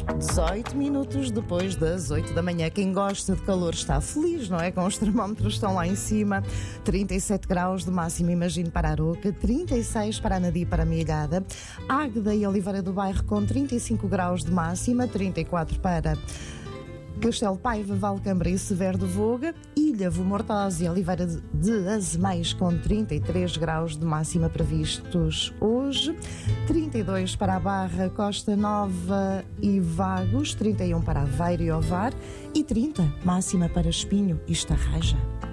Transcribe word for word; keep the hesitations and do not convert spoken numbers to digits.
horas, dezoito minutos depois das oito da manhã. Quem gosta de calor está feliz, não é? Com os termómetros estão lá em cima. trinta e sete graus de máxima, imagino, para Aroca, trinta e seis para Anadia e para a Milhada, Águeda e Oliveira do Bairro com trinta e cinco graus de máxima, trinta e quatro para Castelo Paiva, Valcambra e Severo do Voga, Ilhavo, Mortosa e Oliveira de Azeméis com trinta e três graus de máxima previstos hoje, trinta e dois para a Barra, Costa Nova e Vagos, trinta e um para Aveiro e Ovar e trinta máxima para Espinho e Estarraja.